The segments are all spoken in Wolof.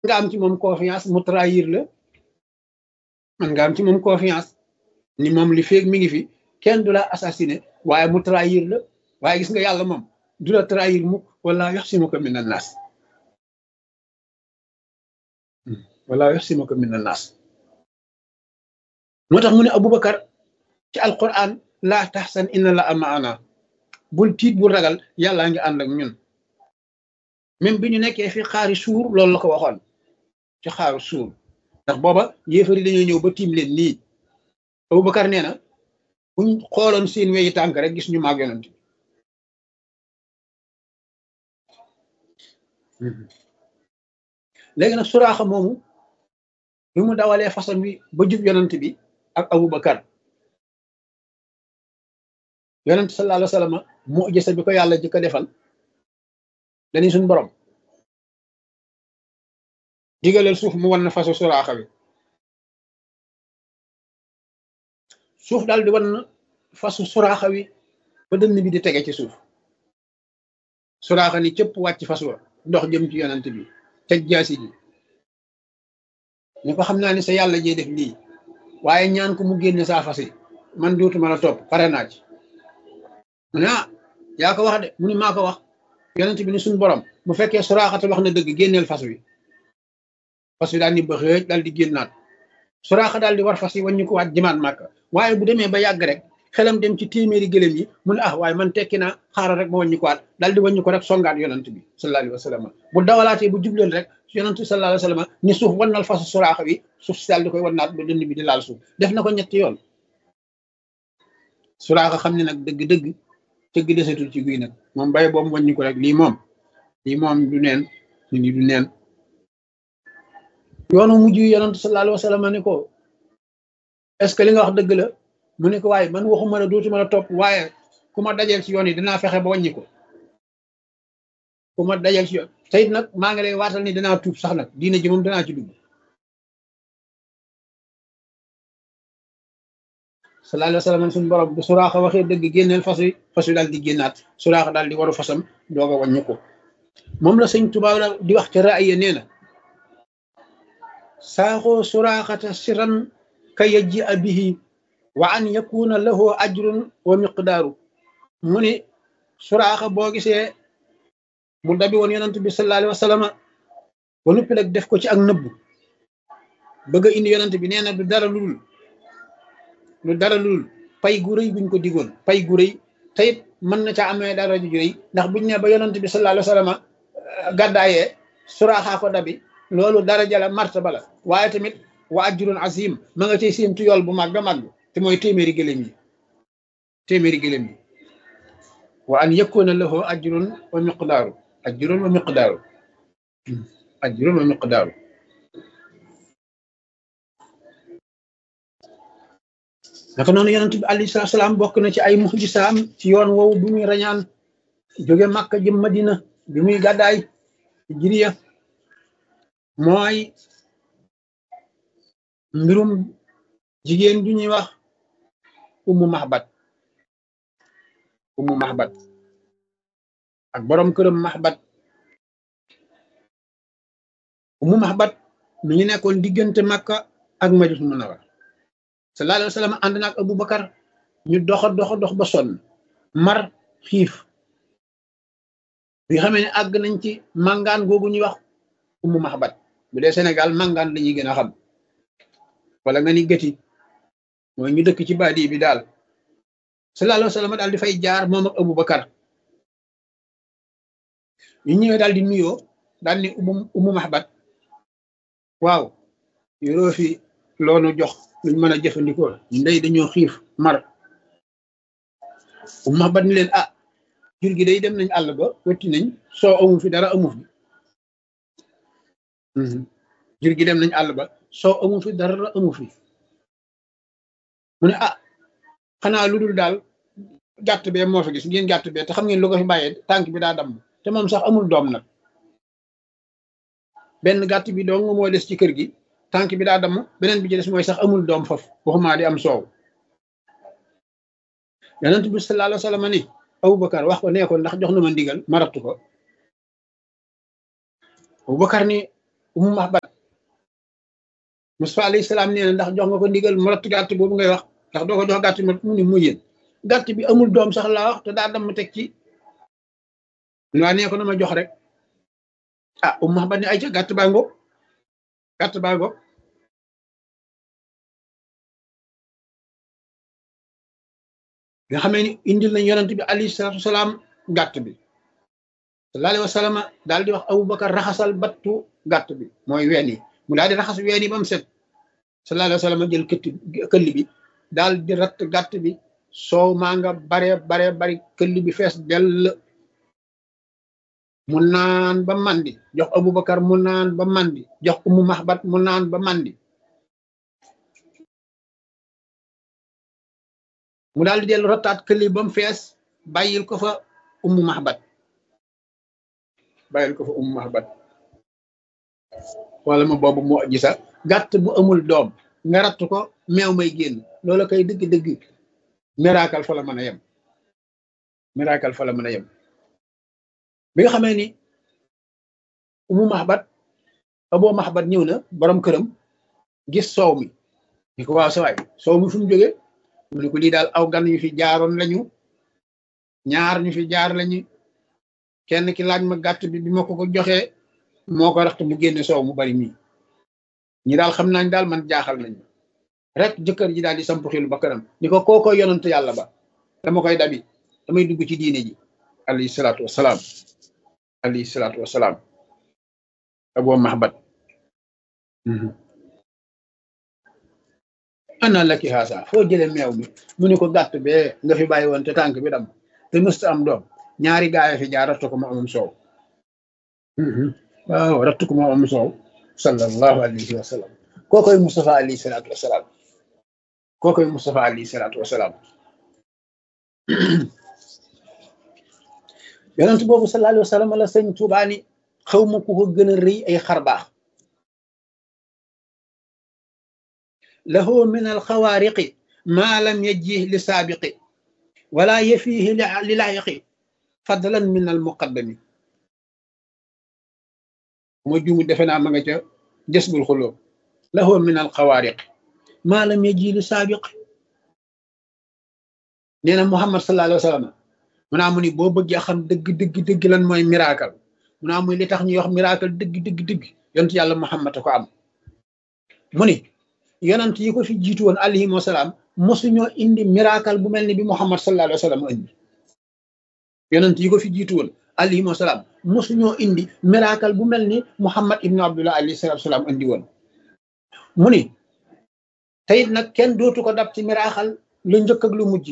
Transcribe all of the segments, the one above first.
nga am ci moom confiance mu trahir la man nga am ci moom confiance ni moom li feeg mi ngi fi kenn du la assassiné waaye mu trahir la waaye gis nga yàlla moom du la trahir mukk wala yaxsimuka min annaas wala yaxsimuka min annaas moo tax mu ne Aboubacar ci alquran laa taxsan inna la amaana bul tiit bul ragal yàllaa ngi ànd ak ñun même bi ñu nekkee fi xaari suur loolu la ko waxoon ci xaaru suur ndax booba yéefari dañoo ñëw ba tiim leen nii Aboubacar nee na buñ xooloon seen weyi tànk rek gis ñu maag yonent bi léegi nag suraaxa moomu bi mu dawalee façon bi ba jub yonent bi ak Aboubacar yonent sallallahu alayhi wa sallam mu'jiza bi ko yàlla jëkk a defal dañuy suñ borom digaleel suuf mu wan na fasu suraaxa bi suuf daal di wan na fasu suraaxa wi ba dënn bi di tege ci suuf suraaxa ni cëpp wàcc fas wa ndox jëm ci yonent bi teg jaasi ji ñu ko xam naa ni sa yàlla jee def lii waaye ñaan ko mu génne saa fas yi man dootuma la topp pare naa ci mu ne ah yaa ko wax de mu ni maa ko wax yonent bi ni suñ borom bu fekkee suraaxata wax na dëgg génneel fas wi daal ni ba xëej daal di génnaat suraaxa daal di war fas yi waññu ko waat jëmaat màkka waaye bu demee ba yàgg rek xelam dem ci téeméeri gëléem yi mu ne ah waaye man tekki naa xaaral rek ma waññu ko waat daal di waññu ko rek songaat yonent bi sallallahu alayhi wa sallam bu dawalaatee bu jubleen rek yonent bi sallallahu alayhi wa sallam ni suuf wannal fasu suraaxa bi suuf si daal di koy wannaat ba dënn bi di laal suuf def na ko ñetti yoon suraaxa xam ne nag dëgg-dëgg tëgg desatul ci guy nag moom bay boobu waññu ko rek lii moom du neen lii du neen yoonu mujj yonent sallallahu alayhi wa sallam ni ko est-ce que li nga wax dëgg la mu ne ko waaye man waxuma la dootuma la topp waaye ku ma dajeel ci yoon yi dinaa fexe ba wàññi ko ku ma dajeel ci yoon te it nag maa ngi lay waatal ni dinaa tuub sax nag diina ji moom danaa ci dugg sallallahu alayhi wa sallam suñu borom bu suraaxa waxee dëgg génneel fas wi daal di génnaat suraaxa daal di waru fasam doog a wàññi ko moom la sëñ Tuubaa di wax ca raaya nee na saaxoo suraaxata siran ka yajji a bihi wa an yakuna lahu ajrun wa miqdaaru mu ni suraaxa boo gisee mu dabi woon yonent bi sallallahu alayhi wa sallam ba noppi nag def ko ci ak nëbbu bëgg a indi yonent bi nee na du dara lul pay gu rëy buñ ko digoon pay gu rëy te it mën na ca amee dara ju rëy ndax buñ ne ba yonent bi sallallahu alayhi wa sallam gàddaayee suraaxa ko dabi loolu dara jala martaba la waaye tamit wa ajrun azim ma nga cay séentu yool bu màgg a màgg te mooy téeméeri gëléem yi wa an yakuna lahu ajrun wa miqdaaru naka noonu yonent bi alayhi salaam bokk na ci ay muxjisaam ci yoon woowu bi muy rañaan jóge Màkka jëm Madina bi muy gàddaay jiriya mooy mbirum jigéen ju ñuy wax ummu mahbat ak borom këram mahbat ummu mahbat mi ngi nekkoon diggante Makka ak Madinatul Munawwara sallallahu alayhi wa sallam ànd na ak Aboubacar ñu dox ba sonn mar xiif bi xamee ne àgg nañ ci màngaan googu ñuy wax ummu mahbat bu dee Sénégal màngaan lañuy gën a xam wala nga ni gëti mooy ñu dëkk ci baadi bi daal sallallahu alayhi wa sallam daal di fay jaar moom ak Aboubacar ñu ñëwee daal di nuyoo daal ni ummu mahbat waaw yoroo fi loonu jox luñ mën a jëfandikoo ñu ndey dañoo xiif mar ummu mahbat ni leen ah jur gi day dem nañ àll ba wetti nañ soo amu fi dara amu fi jur gi dem nañ àll ba soo amu fi dara amu fi mu ne ah xanaa lu dul daal gàtt bee moo fi gis ngeen gàtt bee te xam ngeen lu ko fi bàyyee tànk bi daa damm te moom sax amul doom nag benn gàtt bi dong moo des ci kër gi tànk bi daa damm beneen bi ci des mooy sax amul doom foofu waxumaa di am soow yonent bi sallallahu alayhi wa sallam ni Aboubacar wax ko nee ko ndax jox na ma ndigal ma rattu ko Aboubacar ni Ummu Mahbat Mustafa alayhi salaam nee na ndax jox nga ko ndigal mu ratt gàtt boobu ngay wax ndax doo ko jox gàtt mu ni mu yéen gàtt bi amul doom sax laa wax te daa dam teg ci waa nee ko na ma jox rek ah Ummu Mahbat ne ay ca gàtt baa ngoog gàtt baa ngoog nga xamee ni indil nañ yonent bi alayhi salaatu wasalaam gàtt bi sallallahu alayhi wa sallam daal di wax Abubakar raxasal battu gàtt bi mooy ween yi mu daal di raxas ween yi ba mu set sallallahu alayhi wa sallam jël këll bi daal di ratt gàtt bi soow maa nga bare bari këll bi fees dell mu naan ba mandi jox Abubakar mu naan ba mandi jox Ummu Mahbat mu naan ba mandi mu daal di dellu rattaat këll ba mu fees bàyyil ko fa Ummu Mahbat wala ma boobu moo gisa gàtt bu amul doom nga ratt ko meew may génn loola koy dëgg-dëgg miracle fa la mën a yem bi nga xamee ni Ummu Mahbat Abu Mahbat ñëw na borom këram gis soow mi ni ko waaw sa waay soow mi fu mu jógee mu ne ko lii daal aw gan ñu fi jaaroon lañu ñaar ñu fi jaar lañu kenn ki laaj ma gàtt bi ma ko joxee moo ko raxt mu génne soow mu bari mii ñi daal xam nañ daal man jaaxal nañu rek jëkkër ji daal di samp xilu ba kanam ni ko kooko yonent yàlla ba dama koy dabi damay dugg ci diine ji alayhi salaatu wasalaam Abu Mahbat ana laki haasa foo jële meew mi mu ni ko gàtt bee nga fi bàyyi woon te tànk bi dam te mësta am doom ñaari gaay fi jaar rattu ko mu amum soow waaw rattu ko mu amum soow sallallahu alayhi wa sallam kookoy Mustafa alayhi salaatu wasalaam yonent boobu sallallahu alayhi wa sallam la sëñ Tuubaa ni xaw ma ku ko gën a rëy ay xarbaax lahu min alxawaariqi maa lam yajih li saabiqi wala yafiihi li laayiqi fadlan min almuqaddami moo jumu defe naa ma nga ca Jasbul Xuloob lahu min alxawaariqi maa lam yajih li saabiqi nee na Muhammad sallallahu alayhi wa sallam mu naa mu ni boo bëggee xam dëgg lan mooy miracle mu naa muy li tax ñuy wax miracle dëgg yonent yàlla Muhammad ko am mu ni yonent yi ko fi jiitu woon alayhim wasalaam mosuñoo indi miracle bu mel ni bi Muhammad sallallahu alayhi wa sallam indi yonent yi ko fi jiitu woon alayhim wasalaam mosuñoo indi miracle bu mel ni Muhammad ibnu Abdullah alayhi salatu wasalaam indi woon mu ni teyit nag kenn dootu ko dab ci miracle lu njëkk ak lu mujj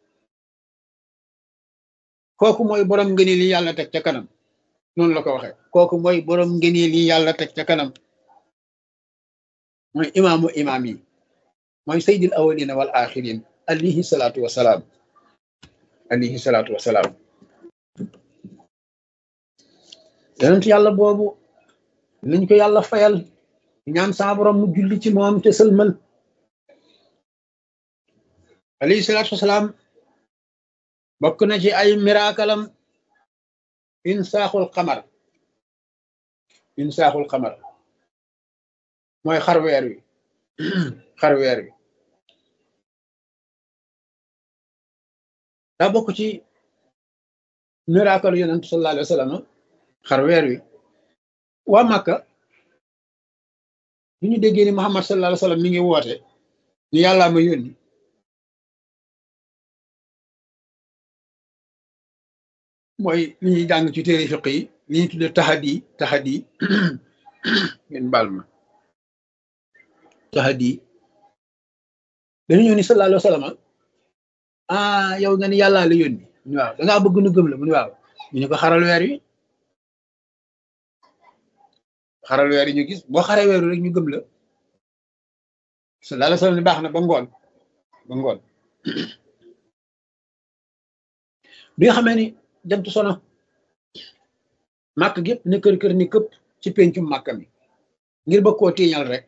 kooku mooy borom ngëneel yi yàlla teg ca kanam noonu la ko waxee kooku mooy borom ngëneel yi yàlla teg ca kanam mooy imaamu imaam yi mooy sayyidil awwalina wal axirin alayhi salaatu wasalaam yonent yàlla boobu liñ ko yàlla fayal ñaan saa borom mu julli ci moom te sëlmal alayhi salaatu wasalaam bokk na ci ay miraakalam insaaxul xamar mooy xar weer wi daa bokk ci miracle yonent sallallahu alayhi wa sallam xar weer wi waa Makka bi ñu déggee ni Muhammad sallallahu alayhi wa sallam mi ngi woote ni yàllaa ma yónni mooy li ñuy jàng ci téere fiq yi li ñuy tudde tahadi ngeen baal ma tahadi dañu ñëw ni sallallahu alayhi wa sallam yow nga ni yàllaa la yónni mu ni waaw dangaa bëgg nu gëm la mu ni waaw ñu ne ko xaral weer wi ñu gis boo xaree weer wi rek ñu gëm la sallallahu alayhi wa sallam ni baax na ba ngoon bi nga xamee ni jant sono màkk gépp ne kër ni këpp ci pencum màkk mi ngir bëgg koo tiiñal rek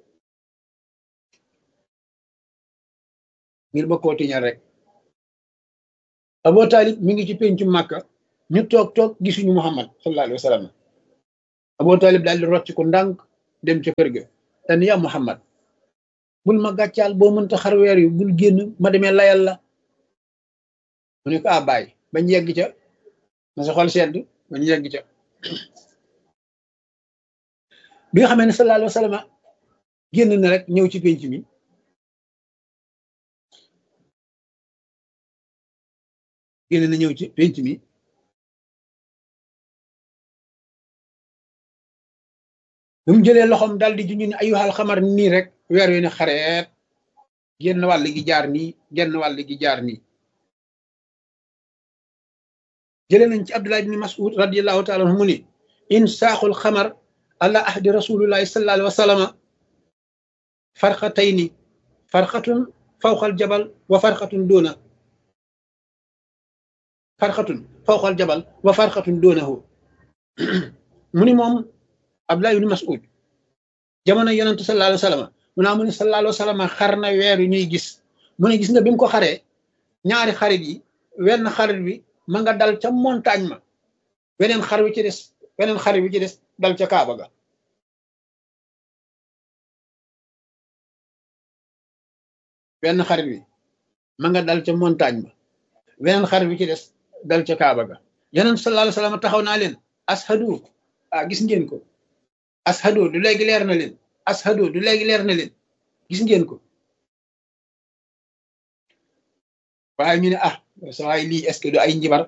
Abu Talib mi ngi ci pencum màkka ñu toog gisuñu Muhammad sallallahu alayhi wa sallam Abu Talib daal di rocc ko ndànk dem ca kër ga dan ya Muhammad bul ma gàccaal boo mënta xar weer yu bul génn ma demee layal la mu ne ko bàyyi bañ yegg ca na sa xol sedd bañ yegg ca bi nga xamee ne sallallahu alayhi wa sallam génn na rek ñëw ci penc mi génn na ñëw ci penc mi bu mu jëlee loxoom dal di junj ne ayyuhal xamar nii rek weer wi ne xareet genn wàll gi jaar nii genn wàll gi jaar nii jëlee nañ ci Abdullah ibn Mas'ud radiyallahu taala anhu mu ni insaaxul xamar ala ahdi rasulillahi sallallahu alayhi wa sallama farxatayni farxatun fawqal jabal wa farxatun doona farxatun fawqal jabal wa farxatun doonahu mu ni moom Abdullah ibn Mas'ud jamono yonent sallallahu alayhi wa sallam mu naa mu ne sallallahu alayhi wa sallam xar na weer yu ñuy gis mu ne gis nga bi mu ko xaree ñaari xarit yi wenn xarit bi ma nga dal ca montagne ma weneen xar wi ci des weneen xarit wi ci des dal ca Kaaba ga wenn xarit bi ma nga dal ca montagne ma weneen xarit wi ci des dal ca Kaaba ga yonent sallallahu alayhi wa sallam taxaw naa leen ashadu gis ngeen ko ashadu du léegi leer na leen ashadu du léegi leer na leen gis ngeen ko waaye ñu ne sa waay lii est-ce que du ay njibar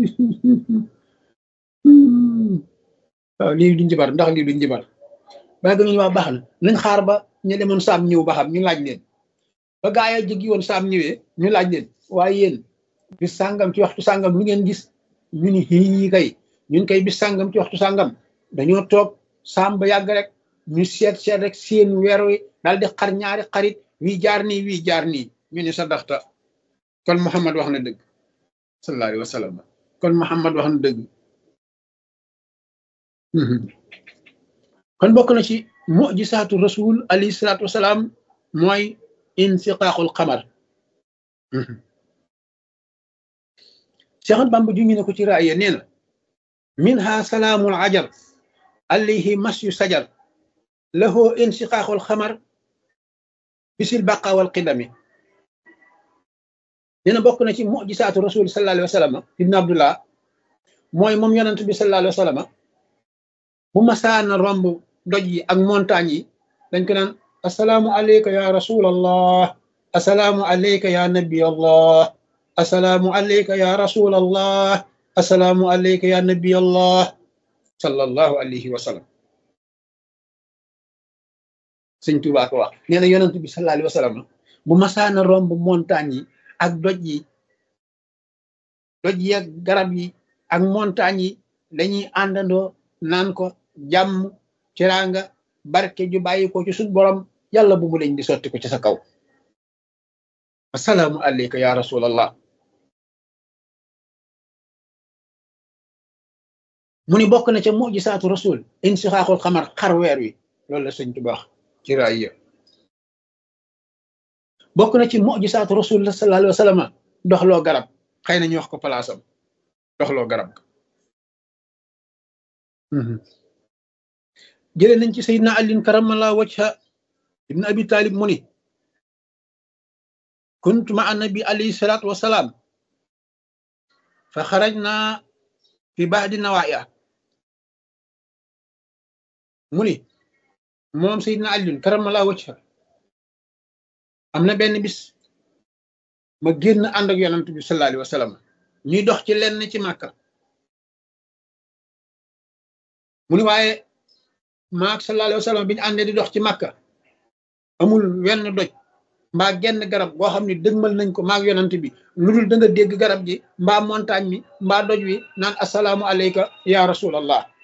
waaw lii du njibar ndax lii du njibar ba gënuñu wax baax na nañ xaar ba ñu demoon saam ñëw ba xam ñu laaj leen ba gaa yi jëggi woon saam ñëwee ñu laaj leen waaye yéen bis sàngam ci waxtu sàngam lu ngeen gis ñu ni xii kay ñun kay bis sàngam ci waxtu sàngam dañoo toog saam ba yàgg rek ñu seet rek seen weer wi daal di xar ñaari xarit wii jaar nii wii jaar nii ñu ne sa daxta kon Muhammad wax na dëgg sallallahu alayhi wa sallam kon Muhammad wax na dëgg kon bokk na ci mujisaatu rasul alayhi salaatu wasalaam mooy insiqaaqul xamar Cheikh Ahmad Bamba ju ñu ne ko ci raaya nee na minha salaamul ajar alayhi masyu sajar lahu insiqaaqul xamar bisil baqa wal qidami nee na bokk na ci mujisaatu rasul sallallahu alayhi wa sallam ibn Abdullah mooy moom yonent bi sallallahu alayhi wa sallam bu masaana romb doj yi ak montagne yi dañ ko naan assalaamu alayka ya rasulallah assalaamu alayka ya nabi allah assalaamu alayka ya rasulallah assalaamu alayka ya nabi allah sallallahu alayhi wa sallam sëñ Tuubaa ko wax nee na yonent bi sallallahu alayhi wa sallam bu masaana romb montagne yi ak doj yi ak garab yi ak montagne yi dañuy àndandoo naan ko jàmm teraanga barke ju bàyyi ko ci suñ borom yàlla bu mu leen di sotti ko ci sa kaw assalaamu alayka ya rasulallah mu ni bokk na ca mujisaatu rasul insixaaxul xamar xar weer wi loolu la sëñ Tuubaa wax ci raaya bokk na ci mujisaatu rasul sallallahu alayhi wa sallam doxloo garab xëy na ñu wax ko palaasam doxloo garab jëlee nañ ci Seydina Ali karamallahu wajha ibn Abi Talib mu ni kuntu ma annabi alayhi salaatu wasalaam fa xarajna fi ba'di nawaaya mu ni moom Seydina Ali karamallahu wajha am na benn bis ma génn ànd ak yonent bi sallallahu alayhi wa sallam ñuy dox ci lenn ci Màkka mu ni waaye maak sallallahu alayhi wa sallam bi ñu àndee di dox ci Màkka amul wenn doj mbaa genn garab goo xam ne dëgmal nañ ko maak yonent bi lu dul da nga dégg garab gi mbaa montagne mi mbaa doj wi naan assalaamu alayka ya rasulallah